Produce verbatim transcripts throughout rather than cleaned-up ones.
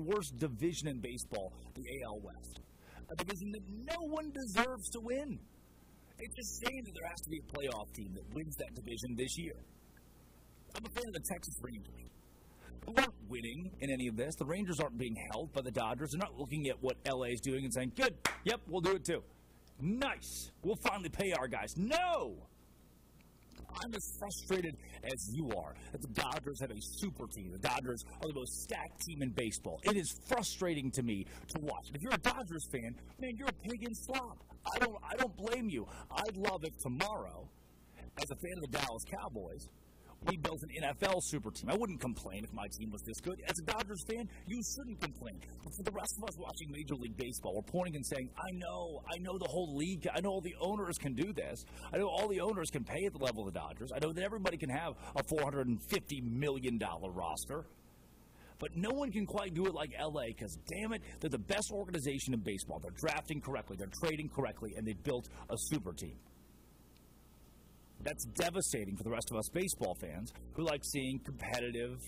worst division in baseball, the A L West. A division that no one deserves to win. It's a shame that there has to be a playoff team that wins that division this year. I'm a fan of the Texas Rangers. Who aren't winning in any of this. The Rangers aren't being held by the Dodgers. They're not looking at what L A is doing and saying, good, yep, we'll do it too. Nice. We'll finally pay our guys. No! I'm as frustrated as you are that the Dodgers have a super team. The Dodgers are the most stacked team in baseball. It is frustrating to me to watch. If you're a Dodgers fan, man, you're a pig in slop. I don't, I don't blame you. I'd love if tomorrow, as a fan of the Dallas Cowboys, we built an N F L super team. I wouldn't complain if my team was this good. As a Dodgers fan, you shouldn't complain. But for the rest of us watching Major League Baseball, we're pointing and saying, I know, I know the whole league, I know all the owners can do this. I know all the owners can pay at the level of the Dodgers. I know that everybody can have a four hundred fifty million dollars roster. But no one can quite do it like L A because, damn it, they're the best organization in baseball. They're drafting correctly, they're trading correctly, and they built a super team. That's devastating for the rest of us baseball fans who like seeing competitive,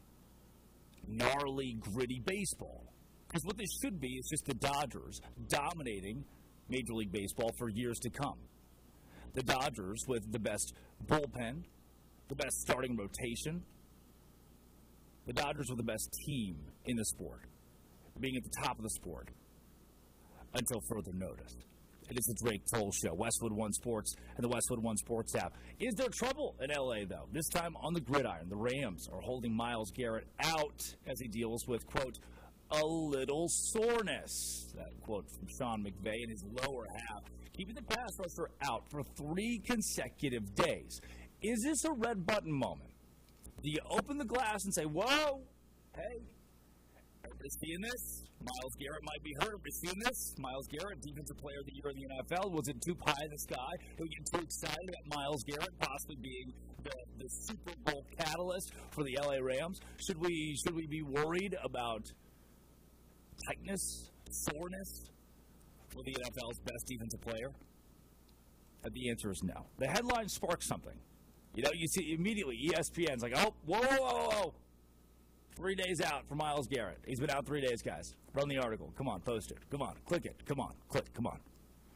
gnarly, gritty baseball. Because what this should be is just the Dodgers dominating Major League Baseball for years to come. The Dodgers with the best bullpen, the best starting rotation. The Dodgers with the best team in the sport, being at the top of the sport until further notice. It is the Drake Toll Show, Westwood One Sports, and the Westwood One Sports app. Is there trouble in L A, though? This time on the gridiron, the Rams are holding Myles Garrett out as he deals with, quote, a little soreness. That quote from Sean McVay in his lower half, keeping the pass rusher out for three consecutive days. Is this a red button moment? Do you open the glass and say, whoa, hey, everybody's seeing this? Myles Garrett might be hurt. Everybody's seeing this? Myles Garrett, Defensive Player of the Year in the N F L. Was it too pie in the sky? Did we get too excited about Myles Garrett possibly being the, the Super Bowl catalyst for the L A Rams? Should we should we be worried about tightness, soreness for the N F L's best defensive player? And the answer is no. The headline sparks something. You know, you see immediately E S P N's like, oh, whoa, whoa, whoa, whoa. Three days out for Myles Garrett. He's been out three days, guys. Run the article. Come on, post it. Come on, click it. Come on, click. Come on.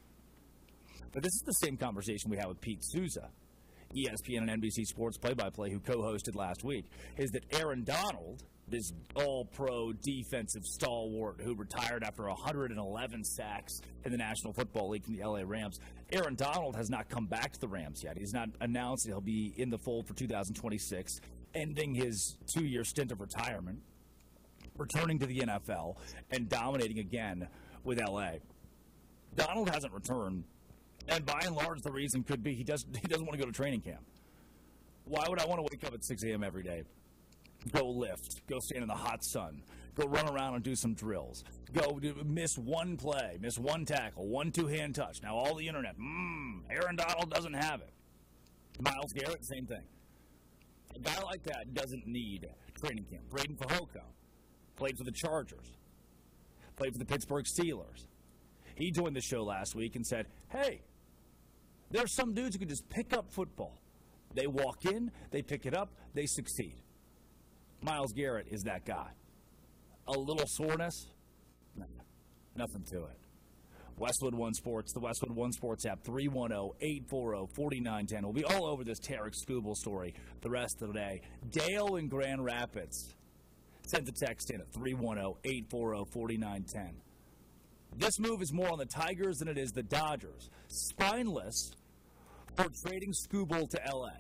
But this is the same conversation we had with Pete Souza, E S P N and N B C Sports play-by-play, who co-hosted last week, is that Aaron Donald, this all-pro defensive stalwart who retired after one hundred eleven sacks in the National Football League from the L A Rams, Aaron Donald has not come back to the Rams yet. He's not announced that he'll be in the fold for two thousand twenty-six, ending his two-year stint of retirement, returning to the N F L, and dominating again with L A. Donald hasn't returned, and by and large the reason could be he doesn't, he doesn't want to go to training camp. Why would I want to wake up at six a.m. every day? Go lift, go stand in the hot sun, go run around and do some drills, go do, miss one play, miss one tackle, one two-hand touch. Now all the internet, mmm, Aaron Donald doesn't have it. Myles Garrett, same thing. A guy like that doesn't need training camp. Braden Fajoko played for the Chargers, played for the Pittsburgh Steelers. He joined the show last week and said, hey, there's some dudes who can just pick up football. They walk in, they pick it up, they succeed. Myles Garrett is that guy. A little soreness? No, nothing to it. Westwood One Sports, the Westwood One Sports app, three one zero, eight four zero, four nine one zero. We'll be all over this Tarek Skubal story the rest of the day. Dale in Grand Rapids sent a text in at three one zero, eight four zero, four nine one zero. This move is more on the Tigers than it is the Dodgers. Spineless for trading Skubal to L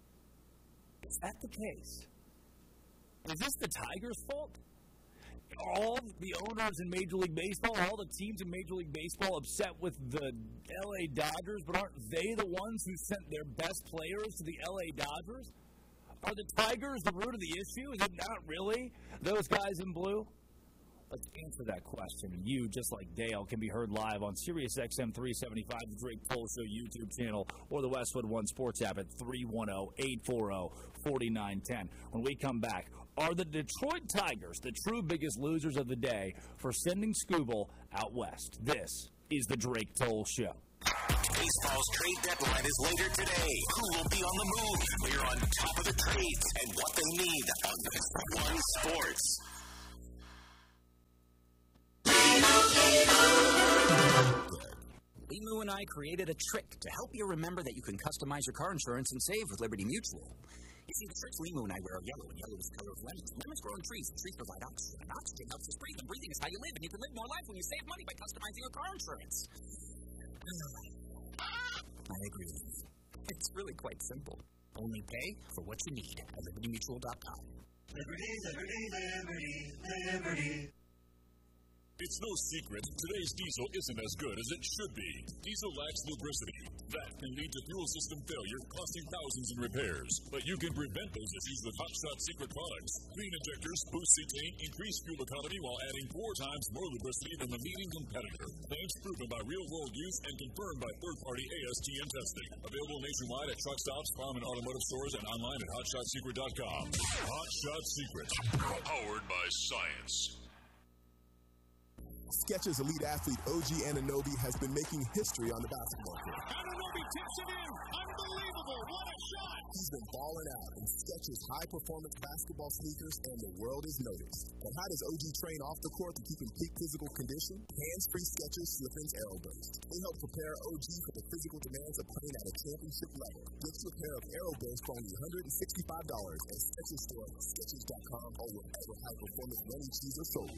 A. Is that the case? Is this the Tigers' fault? Are all the owners in Major League Baseball, all the teams in Major League Baseball upset with the L A Dodgers, but aren't they the ones who sent their best players to the L A Dodgers? Are the Tigers the root of the issue? Is it not really those guys in blue? Let's answer that question. You, just like Dale, can be heard live on Sirius X M three seventy-five, the Drake Toll Show YouTube channel, or the Westwood One Sports app at three one zero, eight four zero, four nine one zero. When we come back, are the Detroit Tigers the true biggest losers of the day for sending Skubal out west? This is the Drake Toll Show. Baseball's trade deadline is later today. Who will be on the move? We're on top of the trades and what they need on One Sports. Limu and I created a trick to help you remember that you can customize your car insurance and save with Liberty Mutual. You see, the shirts Limu and I wear are yellow, and yellow is the color of lemons. Lemons grow in trees, and trees provide oxygen, and oxygen helps us breathe, and breathing is how you live, and you can live more life when you save money by customizing your car insurance. I agree with you. It's really quite simple. Only pay for what you need at Liberty Mutual dot com. Liberty, Liberty, Liberty, Liberty. It's no secret, today's diesel isn't as good as it should be. Diesel lacks lubricity. That can lead to fuel system failure, costing thousands in repairs. But you can prevent those issues with Hot Shot Secret products. Clean injectors, boost cetane, increase fuel economy while adding four times more lubricity than the leading competitor. Claims proven by real-world use and confirmed by third-party A S T M testing. Available nationwide at truck stops, farm and automotive stores, and online at hot shot secret dot com. Hot Shot Secret, powered by science. Skechers elite athlete O G Anunoby has been making history on the basketball court. Anunoby tips it in. Unbelievable. What a shot. He's been balling out in Skechers high-performance basketball sneakers, and the world is noticed. But how does O G train off the court to keep in peak physical condition? Hands-free Skechers Slip-ins Aeroburst. They help prepare O G for the physical demands of playing at a championship level. Get you a pair of Aeroburst for only one hundred sixty-five dollars at Skechers stores, skechers dot com, or wherever high-performance running shoes are sold.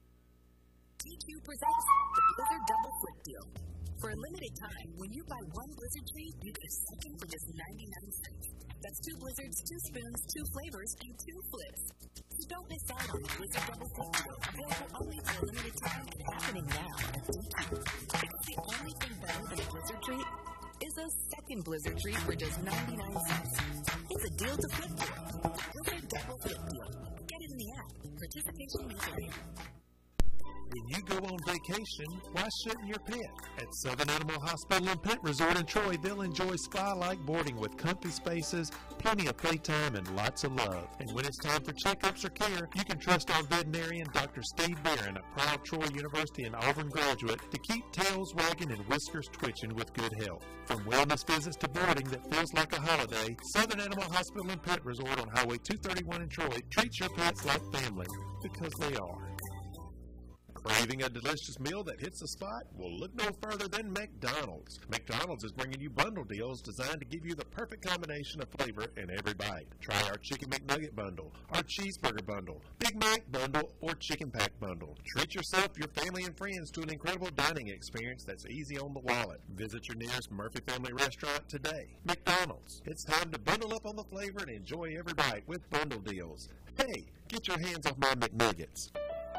T Q presents the Blizzard Double Flip Deal. For a limited time, when you buy one Blizzard treat, you get a second for just ninety-nine cents. That's two Blizzards, two spoons, two flavors, and two flips. So don't miss out on the Blizzard Double Flip Deal, available only for a limited time and happening now at T Q. Because the only thing better than a Blizzard treat is a second Blizzard treat for just ninety-nine cents. It's a deal to flip deal. Blizzard Double Flip Deal. Get it in the app. Participation may vary. When you go on vacation, why shouldn't your pet? At Southern Animal Hospital and Pet Resort in Troy, they'll enjoy spa-like boarding with comfy spaces, plenty of playtime, and lots of love. And when it's time for checkups or care, you can trust our veterinarian, Doctor Steve Barron, a proud Troy University and Auburn graduate, to keep tails wagging and whiskers twitching with good health. From wellness visits to boarding that feels like a holiday, Southern Animal Hospital and Pet Resort on Highway two thirty-one in Troy treats your pets like family, because they are. Craving a delicious meal that hits the spot? Well, look no further than McDonald's. McDonald's is bringing you bundle deals designed to give you the perfect combination of flavor in every bite. Try our Chicken McNugget bundle, our Cheeseburger bundle, Big Mac bundle, or Chicken Pack bundle. Treat yourself, your family, and friends to an incredible dining experience that's easy on the wallet. Visit your nearest Murphy Family restaurant today. McDonald's. It's time to bundle up on the flavor and enjoy every bite with bundle deals. Hey, get your hands off my McNuggets.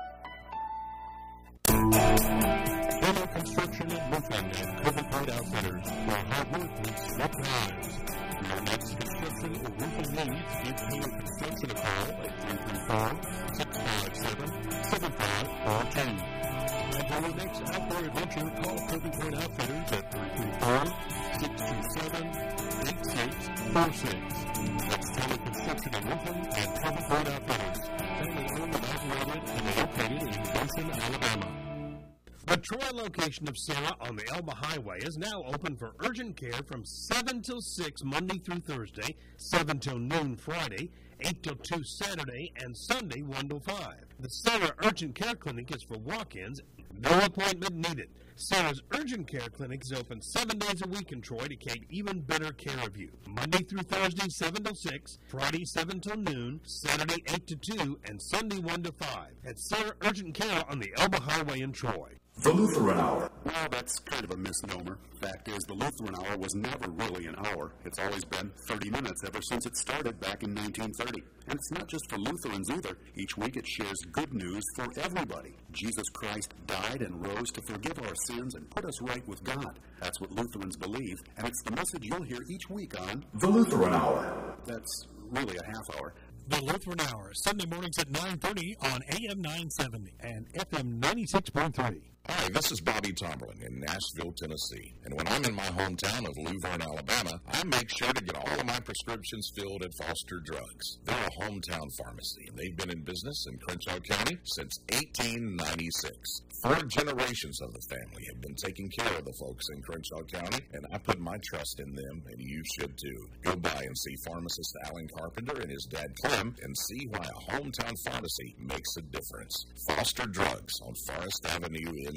Better Construction and Roofing and Cover Point Outfitters, where hard work meets smart lives. For your next construction or roofing needs, give Taylor Construction a call at three three four, six five seven, seven five four two. And for your next outdoor adventure, call Cover Point Outfitters at three three four, six two seven, eight six four six. That's Taylor Construction and Roofing and Cover Point Outfitters. Family owned and operated and located in Dothan, Alabama. The Troy location of Sarah on the Elma Highway is now open for urgent care from seven till six Monday through Thursday, seven till noon Friday, eight till two Saturday, and Sunday one till five. The Sarah Urgent Care Clinic is for walk-ins, no appointment needed. Sarah's Urgent Care Clinic is open seven days a week in Troy to take even better care of you. Monday through Thursday, seven till six, Friday, seven till noon, Saturday, eight to two, and Sunday, one to five. At Sarah Urgent Care on the Elba Highway in Troy. The Lutheran Hour. Well, that's kind of a misnomer. Fact is, the Lutheran Hour was never really an hour. It's always been thirty minutes ever since it started back in nineteen thirty. And it's not just for Lutherans either. Each week it shares good news for everybody. Jesus Christ died and rose to forgive our sins and put us right with God. That's what Lutherans believe, and it's the message you'll hear each week on The Lutheran Hour. That's really a half hour. The Lutheran Hour, Sunday mornings at nine thirty on A M nine seventy and F M ninety-six point three. Hi, this is Bobby Tomberlin in Nashville, Tennessee. And when I'm in my hometown of Luverne, Alabama, I make sure to get all of my prescriptions filled at Foster Drugs. They're a hometown pharmacy, and they've been in business in Crenshaw County since eighteen ninety-six. Four generations of the family have been taking care of the folks in Crenshaw County, and I put my trust in them, and you should too. Go by and see pharmacist Alan Carpenter and his dad Clem, and see why a hometown pharmacy makes a difference. Foster Drugs on Forest Avenue in